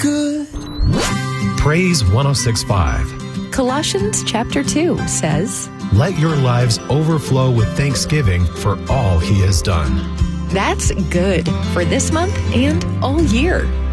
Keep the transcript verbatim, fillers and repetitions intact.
good. Praise one oh six point five. Colossians chapter two says, Let your lives overflow with thanksgiving for all he has done. That's good for this month and all year.